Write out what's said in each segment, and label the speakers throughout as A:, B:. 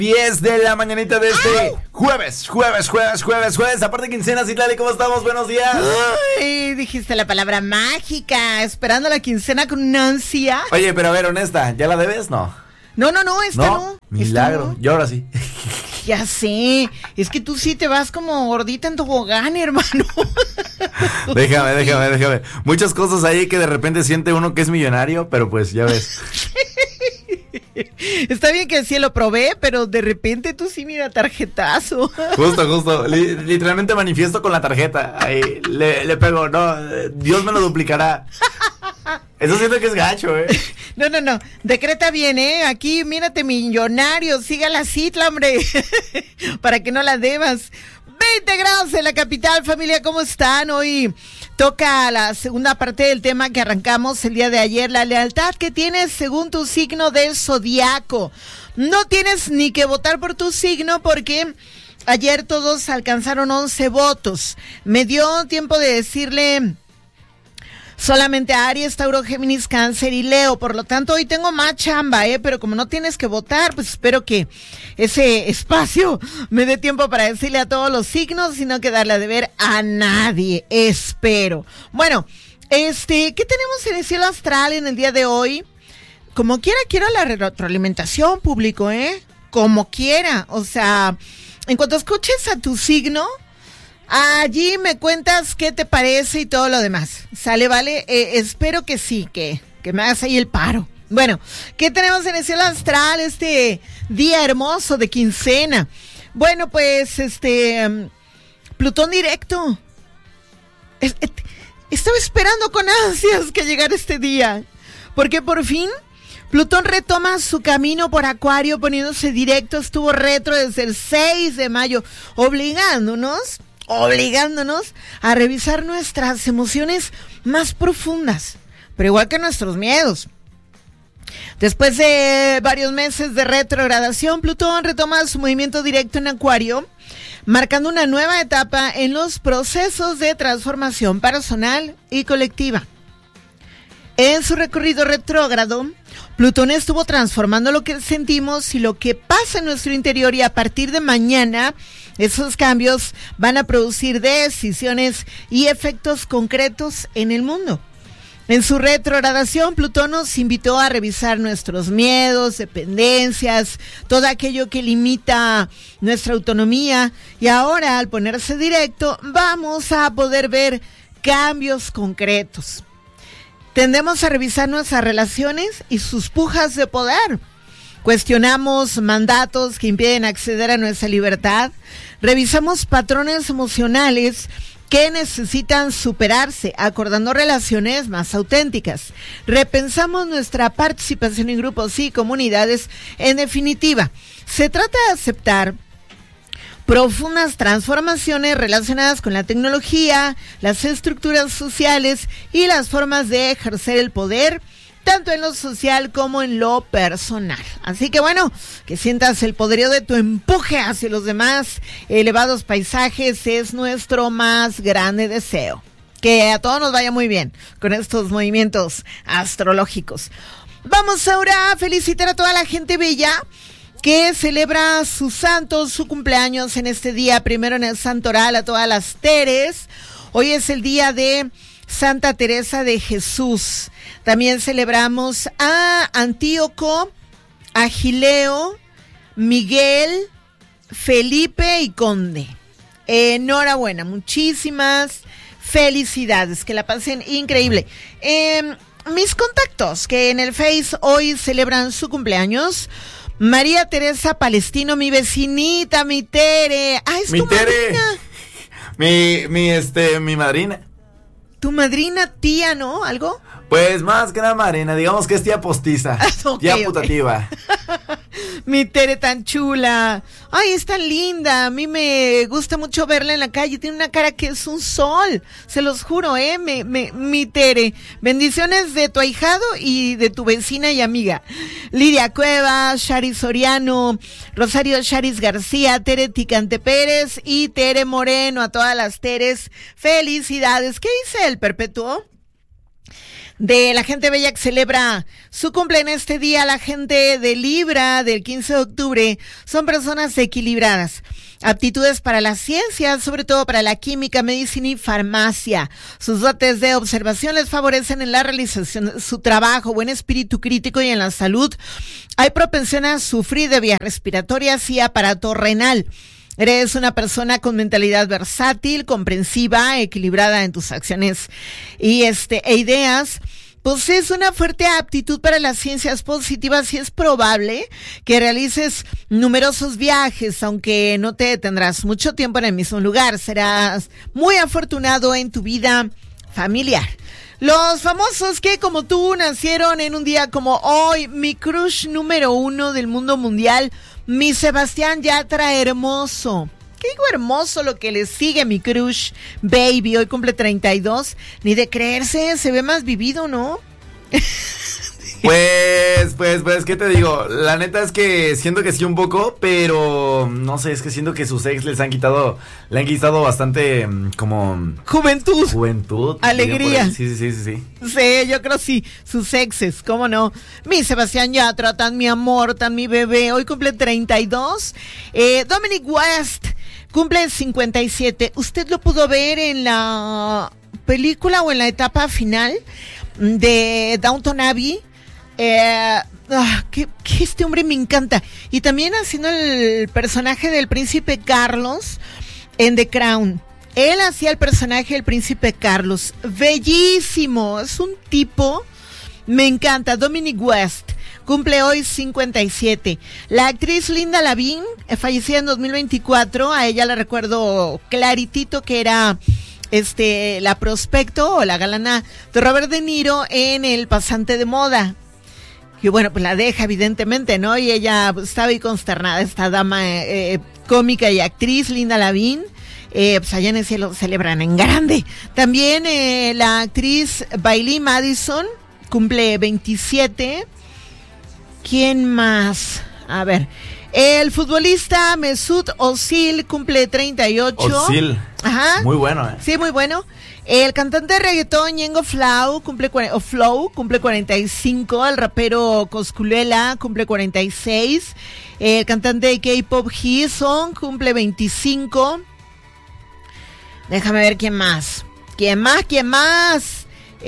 A: 10 de la mañanita de este jueves. Aparte quincena, Citlali, ¿cómo estamos? Buenos días.
B: Ay, dijiste la palabra mágica, esperando la quincena con una ansia.
A: Oye, pero a ver, honesta, ¿ya la debes? No.
B: No, esta no.
A: Milagro,
B: ¿Esta no?
A: Yo ahora sí.
B: Ya sé, es que tú sí te vas como gordita en tobogán, hermano.
A: Déjame. Muchas cosas ahí que de repente siente uno que es millonario, pero pues ya ves.
B: Está bien que sí lo probé, pero de repente tú sí mira tarjetazo.
A: Justo. Literalmente manifiesto con la tarjeta. Ahí le pego, no, Dios me lo duplicará. Eso siento que es gacho,
B: No. Decreta bien, Aquí, mírate millonario, siga la Citla, hombre. Para que no la debas. 20 grados en la capital, familia, ¿cómo están? Hoy toca la segunda parte del tema que arrancamos el día de ayer, la lealtad que tienes según tu signo del zodiaco. No tienes ni que votar por tu signo porque ayer todos alcanzaron 11 votos. Me dio tiempo de decirle solamente a Aries, Tauro, Géminis, Cáncer y Leo. Por lo tanto, hoy tengo más chamba, pero como no tienes que votar, pues espero que ese espacio me dé tiempo para decirle a todos los signos y no quedarle a deber a nadie. Espero. Bueno, ¿qué tenemos en el cielo astral en el día de hoy? Como quiera, quiero la retroalimentación, público, Como quiera. O sea, en cuanto escuches a tu signo, allí me cuentas qué te parece y todo lo demás. ¿Sale, vale? Espero que sí, que me hagas ahí el paro. Bueno, ¿qué tenemos en el cielo astral este día hermoso de quincena? Bueno, pues, Plutón directo. Estaba esperando con ansias que llegara este día, porque por fin Plutón retoma su camino por Acuario poniéndose directo. Estuvo retro desde el 6 de mayo, obligándonos a revisar nuestras emociones más profundas, pero igual que nuestros miedos. Después de varios meses de retrogradación, Plutón retoma su movimiento directo en Acuario, marcando una nueva etapa en los procesos de transformación personal y colectiva. En su recorrido retrógrado, Plutón estuvo transformando lo que sentimos y lo que pasa en nuestro interior, y a partir de mañana esos cambios van a producir decisiones y efectos concretos en el mundo. En su retrogradación, Plutón nos invitó a revisar nuestros miedos, dependencias, todo aquello que limita nuestra autonomía, y ahora, al ponerse directo, vamos a poder ver cambios concretos. Tendemos a revisar nuestras relaciones y sus pujas de poder. Cuestionamos mandatos que impiden acceder a nuestra libertad. Revisamos patrones emocionales que necesitan superarse, acordando relaciones más auténticas. Repensamos nuestra participación en grupos y comunidades. En definitiva, se trata de aceptar profundas transformaciones relacionadas con la tecnología, las estructuras sociales y las formas de ejercer el poder, tanto en lo social como en lo personal. Así que bueno, que sientas el poderío de tu empuje hacia los demás elevados paisajes es nuestro más grande deseo. Que a todos nos vaya muy bien con estos movimientos astrológicos. Vamos ahora a felicitar a toda la gente bella que celebra sus santos, su cumpleaños en este día. Primero en el Santoral a todas las Teres. Hoy es el día de Santa Teresa de Jesús. También celebramos a Antíoco, a Gileo, Miguel, Felipe y Conde. Enhorabuena, muchísimas felicidades, que la pasen increíble. Mis contactos que en el Face hoy celebran su cumpleaños: María Teresa Palestino, mi vecinita, mi Tere. Ah, es mi tu Tere.
A: Madrina. Mi madrina.
B: Tu madrina, tía, ¿no? ¿Algo?
A: Pues más que nada madrina, digamos que es tía postiza, tía putativa.
B: Mi Tere tan chula. Ay, es tan linda. A mí me gusta mucho verla en la calle. Tiene una cara que es un sol. Se los juro, mi Tere. Bendiciones de tu ahijado y de tu vecina y amiga. Lidia Cuevas, Shari Soriano, Rosario Charis García, Tere Ticante Pérez y Tere Moreno. A todas las Teres, felicidades. ¿Qué dice el Perpetuo? De la gente bella que celebra su cumple en este día, la gente de Libra del 15 de octubre son personas equilibradas. Aptitudes para las ciencias, sobre todo para la química, medicina y farmacia. Sus dotes de observación les favorecen en la realización de su trabajo, buen espíritu crítico y en la salud. Hay propensión a sufrir de vías respiratorias y aparato renal. Eres una persona con mentalidad versátil, comprensiva, equilibrada en tus acciones y e ideas. Posees una fuerte aptitud para las ciencias positivas y es probable que realices numerosos viajes, aunque no te detendrás mucho tiempo en el mismo lugar. Serás muy afortunado en tu vida familiar. Los famosos que como tú nacieron en un día como hoy, mi crush número 1 del mundo mundial, mi Sebastián Yatra hermoso. ¿Qué digo hermoso lo que le sigue mi crush baby? Hoy cumple 32. Ni de creerse, se ve más vivido, ¿no?
A: Pues, ¿qué te digo? La neta es que siento que sí un poco, pero no sé, es que siento que sus ex le han quitado bastante como... Juventud.
B: Alegría.
A: Sí.
B: Sí, yo creo sí, sus exes, ¿cómo no? Mi Sebastián Yatra, tan mi amor, tan mi bebé, hoy cumple 32. Dominic West cumple 57. ¿Usted lo pudo ver en la película o en la etapa final de Downton Abbey? Que este hombre me encanta. Y también haciendo el personaje del príncipe Carlos en The Crown. Él hacía el personaje del príncipe Carlos. Bellísimo, es un tipo, me encanta. Dominic West cumple hoy 57. La actriz Linda Lavin, fallecida en 2024, a ella la recuerdo claritito que era la prospecto o la galana de Robert De Niro en El pasante de moda. Y bueno, pues la deja evidentemente, ¿no? Y ella estaba ahí consternada, esta dama cómica y actriz, Linda Lavin. Pues allá en el cielo celebran en grande. También la actriz Bailey Madison cumple 27. ¿Quién más? A ver, el futbolista Mesut Özil cumple 38.
A: Özil.
B: Ajá.
A: Muy bueno,
B: Sí, muy bueno. El cantante de reggaetón Ñengo Flow cumple 45. El rapero Cosculluela cumple 46. El cantante de K-pop Jisung cumple 25. Déjame ver quién más. ¿Quién más?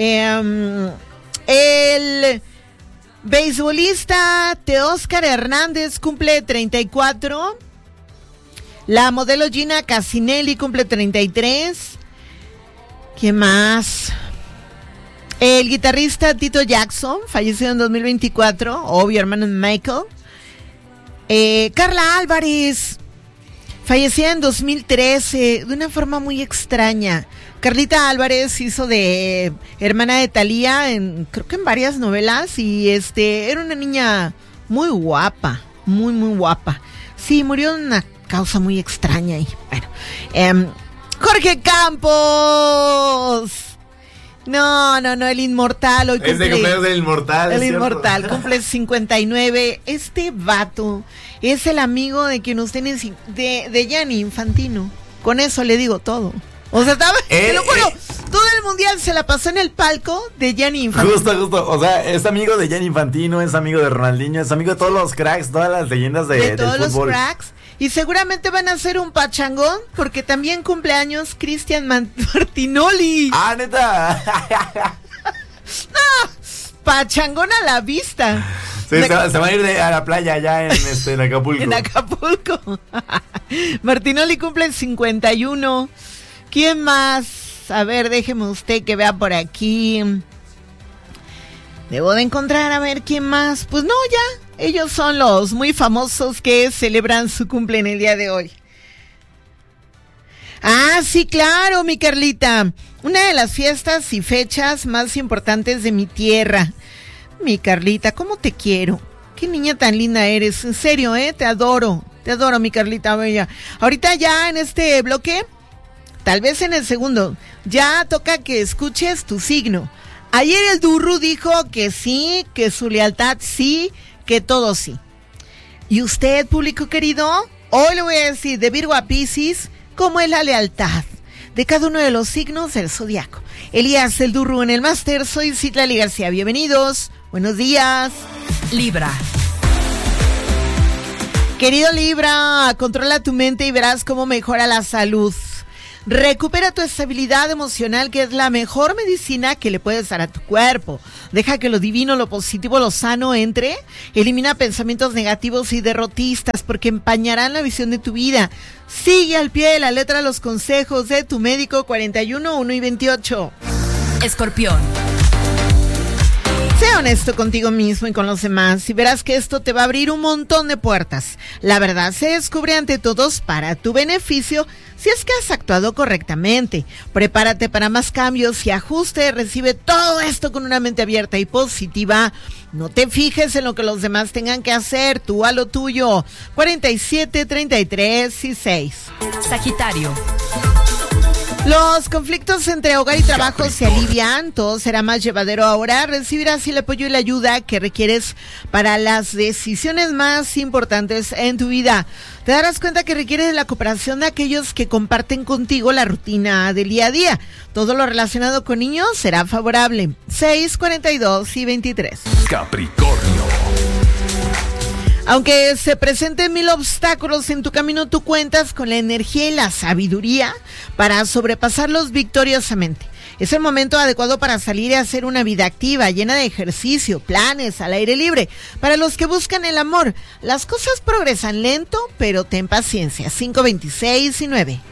B: El beisbolista Teóscar Hernández cumple 34. La modelo Gina Casinelli cumple 33. ¿Quién más? El guitarrista Tito Jackson, fallecido en 2024, obvio, hermano de Michael. Carla Álvarez, fallecida en 2013, de una forma muy extraña. Carlita Álvarez hizo de hermana de Thalía, creo que en varias novelas, y era una niña muy guapa, muy guapa. Sí, murió de una causa muy extraña y bueno. Jorge Campos. No, el inmortal hoy cumple.
A: Es de cumpleaños del inmortal.
B: El inmortal cumple 59. Este vato es el amigo de quien usted de Gianni Infantino. Con eso le digo todo. O sea, te lo juro, todo el mundial se la pasó en el palco de Gianni Infantino.
A: Justo. O sea, es amigo de Gianni Infantino, es amigo de Ronaldinho, es amigo de todos los cracks, todas las leyendas del
B: todos
A: fútbol.
B: Los cracks. Y seguramente van a hacer un pachangón, porque también cumpleaños Cristian Martinoli.
A: Ah, neta.
B: No, pachangón a la vista.
A: Sí, se va a ir a la playa allá en Acapulco.
B: En Acapulco. Martinoli cumple 51. ¿Quién más? A ver, déjeme usted que vea por aquí. Debo de encontrar, a ver, ¿quién más? Pues no, ya. Ellos son los muy famosos que celebran su cumple en el día de hoy. Ah, sí, claro, mi Carlita. Una de las fiestas y fechas más importantes de mi tierra. Mi Carlita, ¿cómo te quiero? Qué niña tan linda eres. En serio, te adoro. Te adoro, mi Carlita bella. Ahorita ya en este bloque, tal vez en el segundo, ya toca que escuches tu signo. Ayer el Durru dijo que sí, que su lealtad sí, que todo sí. Y usted, público querido, hoy le voy a decir de Virgo a Piscis, ¿cómo es la lealtad? de cada uno de los signos del zodiaco. Elías el Durru en el máster, soy Citlali García. Bienvenidos, buenos días.
C: Libra.
B: Querido Libra, controla tu mente y verás cómo mejora la salud. Recupera tu estabilidad emocional, que es la mejor medicina que le puedes dar a tu cuerpo. Deja que lo divino, lo positivo, lo sano entre. Elimina pensamientos negativos y derrotistas, porque empañarán la visión de tu vida. Sigue al pie de la letra los consejos de tu médico. 41, 1 y 28.
C: Escorpión.
B: Sé honesto contigo mismo y con los demás y verás que esto te va a abrir un montón de puertas. La verdad se descubre ante todos para tu beneficio si es que has actuado correctamente. Prepárate para más cambios y ajustes. Recibe todo esto con una mente abierta y positiva. No te fijes en lo que los demás tengan que hacer, tú a lo tuyo. 47, 33 y 6.
C: Sagitario.
B: Los conflictos entre hogar y trabajo se alivian, todo será más llevadero ahora. Recibirás el apoyo y la ayuda que requieres para las decisiones más importantes en tu vida. Te darás cuenta que requieres de la cooperación de aquellos que comparten contigo la rutina del día a día. Todo lo relacionado con niños será favorable. 6, 42 y 23.
D: Capricornio.
B: Aunque se presenten 1000 obstáculos en tu camino, tú cuentas con la energía y la sabiduría para sobrepasarlos victoriosamente. Es el momento adecuado para salir y hacer una vida activa, llena de ejercicio, planes, al aire libre. Para los que buscan el amor, las cosas progresan lento, pero ten paciencia. 5, 26 y 9.